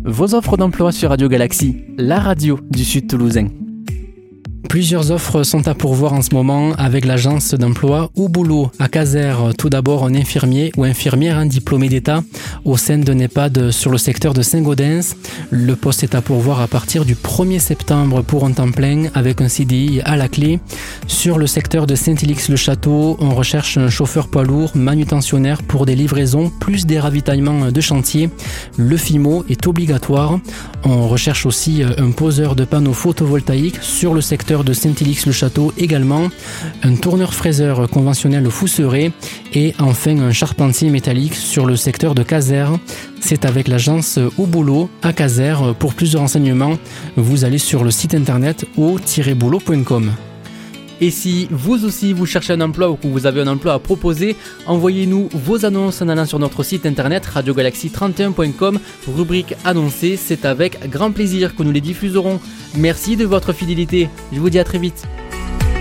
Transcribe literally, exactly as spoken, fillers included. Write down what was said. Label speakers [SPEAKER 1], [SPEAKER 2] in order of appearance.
[SPEAKER 1] Vos offres d'emploi sur Radio Galaxie, la radio du Sud Toulousain.
[SPEAKER 2] Plusieurs offres sont à pourvoir en ce moment avec l'agence d'emploi Au Boulot à Casères. Tout d'abord, un infirmier ou infirmière, un diplômé d'État au sein d'un EHPAD sur le secteur de Saint-Gaudens. Le poste est à pourvoir à partir du premier septembre pour un temps plein avec un C D I à la clé. Sur le secteur de Saint-Élix-le-Château, on recherche un chauffeur poids lourd manutentionnaire pour des livraisons plus des ravitaillements de chantier. Le F I M O est obligatoire. On recherche aussi un poseur de panneaux photovoltaïques sur le secteur de Saint-Élix-le-Château également, un tourneur-fraiseur conventionnel Fousseret et enfin un charpentier métallique sur le secteur de Casères. C'est avec l'agence Au Boulot à Casères. Pour plus de renseignements, vous allez sur le site internet au tiret boulot point com.
[SPEAKER 1] Et si vous aussi vous cherchez un emploi ou que vous avez un emploi à proposer, envoyez-nous vos annonces en allant sur notre site internet radio galaxie trente et un point com, rubrique annoncée. C'est avec grand plaisir que nous les diffuserons. Merci de votre fidélité, je vous dis à très vite.